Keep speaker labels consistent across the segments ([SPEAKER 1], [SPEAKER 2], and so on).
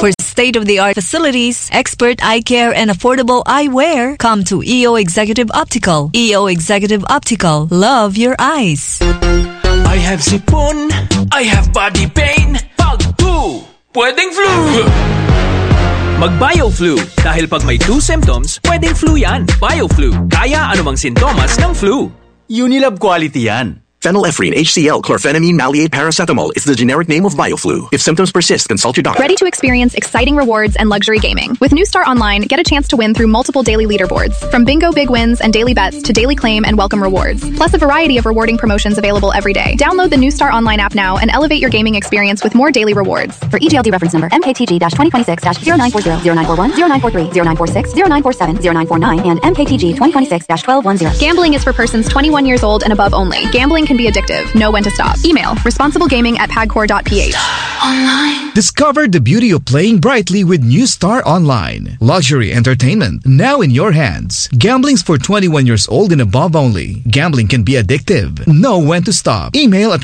[SPEAKER 1] For state-of-the-art facilities, expert eye care, and affordable eyewear, come to EO Executive Optical. EO Executive Optical. Love your eyes.
[SPEAKER 2] I have sipon. I have body pain. Pag 2, pwedeng flu. Mag-BioFlu. Dahil pag may 2 symptoms, pwedeng flu yan. BioFlu. Kaya anumang sintomas ng flu.
[SPEAKER 3] Unilab quality yan.
[SPEAKER 4] Phenylephrine, HCl, chlorphenamine, maleate, paracetamol is the generic name of BioFlu. If symptoms persist, consult your doctor.
[SPEAKER 5] Ready to experience exciting rewards and luxury gaming. With New Star Online, get a chance to win through multiple daily leaderboards. From bingo big wins and daily bets to daily claim and welcome rewards. Plus a variety of rewarding promotions available every day. Download the New Star Online app now and elevate your gaming experience with more daily rewards.
[SPEAKER 6] For EGLD reference number MKTG-2026-0940, 0941, 0943, 0946, 0947, 0949, and MKTG 2026-1210.
[SPEAKER 5] Gambling is for persons 21 years old and above only. Gambling can be addictive. Know when to stop. Email responsiblegaming@pagcor.ph.
[SPEAKER 7] Online. Discover the beauty of playing brightly with New Star Online. Luxury entertainment now in your hands. Gambling's for 21 years old and above only. Gambling can be addictive. Know when to stop. Email at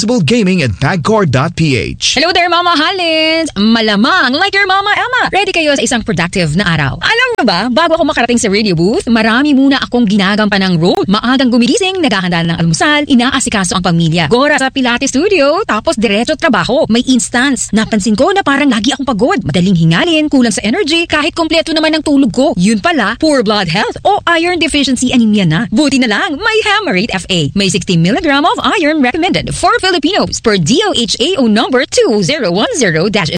[SPEAKER 7] responsiblegaming@pagcor.ph.
[SPEAKER 8] Hello there, Mama Halins! Malamang like your Mama Emma. Ready kayo sa isang productive na araw. Alam mo ba, bago ako makarating sa radio booth, marami muna akong ginagampan ng road. Maagang gumigising, naghahanda ng almusal, inaasikaso ang pamilya. Gora sa Pilates Studio, tapos diretso trabaho. May instance. Napansin ko na parang lagi akong pagod. Madaling hingalin, kulang sa energy, kahit kompleto naman ang tulog ko. Yun pala, poor blood health o iron deficiency anemia na. Buti na lang, may Hamerate FA. May 60 mg of iron recommended for Filipinos per DOHAO number 2010-00.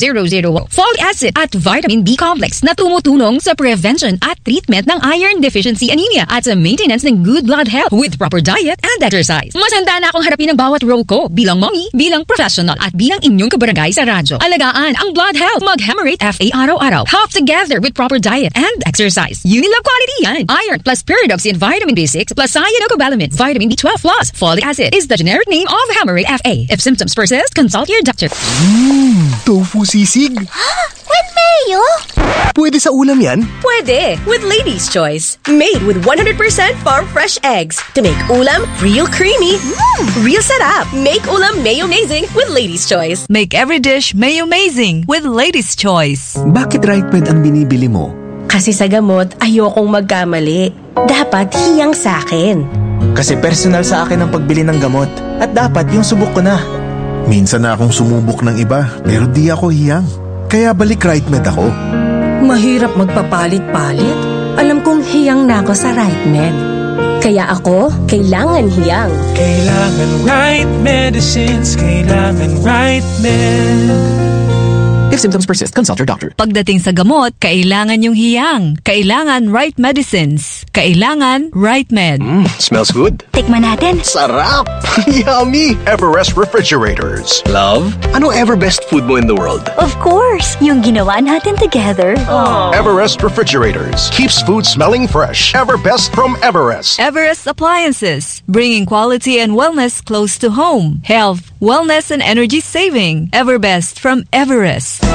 [SPEAKER 8] Folic acid at vitamin B complex na tumutulong sa prevention at treatment ng iron deficiency anemia at sa maintenance ng good blood health with proper diet and exercise. Mas handa na akong harapin ang bawat role ko bilang mommy, bilang professional at bilang inyong kabarangay sa radyo. Alagaan ang blood health. Mag-Hamerate FA araw-araw. Help together with proper diet and exercise. Unilab quality yan. Iron plus pyridoxine vitamin B6 plus cyanocobalamin vitamin B12 plus folic acid is the generic name of Hamerate FA. If symptoms persist, consult your doctor.
[SPEAKER 3] Tofu sisig.
[SPEAKER 9] With mayo?
[SPEAKER 3] Pwede sa ulam yan?
[SPEAKER 9] Pwede, with Lady's Choice. Made with 100% farm fresh eggs to make ulam real creamy, real sarap. Make ulam mayo-mazing with Lady's Choice.
[SPEAKER 1] Make every dish mayo-mazing with Lady's Choice.
[SPEAKER 3] Bakit RightMed ang binibili mo?
[SPEAKER 9] Kasi sa gamot, ayokong magkamali. Dapat hiyang sa akin.
[SPEAKER 3] Kasi personal sa akin ang pagbili ng gamot. At dapat yung subok ko na.
[SPEAKER 10] Minsan na akong sumubok ng iba, pero di ako hiyang. Kaya balik RightMed ako.
[SPEAKER 11] Mahirap magpapalit-palit. Alam kong hiyang na ako sa RightMed.
[SPEAKER 9] Kaya ako, kailangan hiyang.
[SPEAKER 2] Kailangan right medicines, kailangan RightMed.
[SPEAKER 3] If symptoms persist, consult your doctor.
[SPEAKER 1] Pagdating sa gamot, kailangan yung hiyang. Kailangan right medicines. Kailangan RightMed.
[SPEAKER 4] Smells good.
[SPEAKER 11] Tikman natin.
[SPEAKER 4] Sarap! Yummy! Everest Refrigerators. Love? Ano ever best food mo in the world?
[SPEAKER 11] Of course, yung ginawa natin together.
[SPEAKER 4] Everest Refrigerators. Keeps food smelling fresh. Everbest from Everest.
[SPEAKER 1] Everest Appliances. Bringing quality and wellness close to home. Health, wellness, and energy saving. Everbest from Everest.